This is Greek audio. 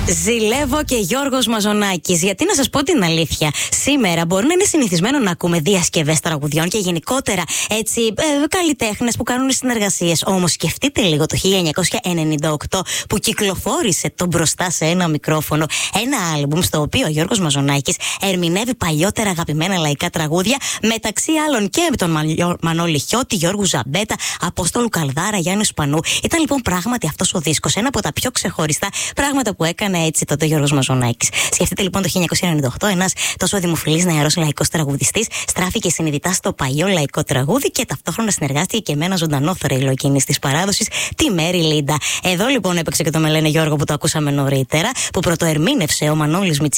Ζηλεύω και Γιώργος Μαζονάκης. Γιατί να σας πω την αλήθεια, σήμερα μπορεί να είναι συνηθισμένο να ακούμε διασκευές τραγουδιών και γενικότερα έτσι καλλιτέχνες που κάνουν συνεργασίες. Όμως σκεφτείτε λίγο το 1998 που κυκλοφόρησε το Μπροστά σε ένα μικρόφωνο, ένα άλμπουμ στο οποίο ο Γιώργος Μαζονάκης ερμηνεύει παλιότερα αγαπημένα λαϊκά τραγούδια, μεταξύ άλλων και με τον Μανώλη Χιώτη, Γιώργου Ζαμπέτα, Απόστολου Καλδάρα, Γιάννη Σπανού. Ήταν λοιπόν πράγματι αυτός ο δίσκος ένα από τα πιο ξεχωριστά πράγματα που έκανε έτσι τότε ο Γιώργος Μαζονάκης. Σκεφτείτε λοιπόν το 1998, ένας τόσο δημοφιλής νεαρός λαϊκός τραγουδιστής στράφηκε συνειδητά στο παλιό λαϊκό τραγούδι και ταυτόχρονα συνεργάστηκε και με ένα ζωντανό θρύλο εκείνης της παράδοσης, τη Μέρι Λίντα. Εδώ λοιπόν έπαιξε και το Με λένε Γιώργο που το ακούσαμε νωρίτερα, που πρωτοερμήνευσε ο Μανώλης